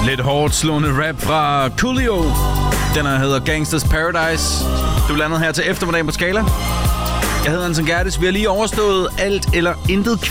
Lidt hårdt slående rap fra Coolio. Den her hedder Gangsters Paradise. Du er landet her til eftermiddag på Skala. Jeg hedder Anton Gerdes. Vi har lige overstået alt eller intet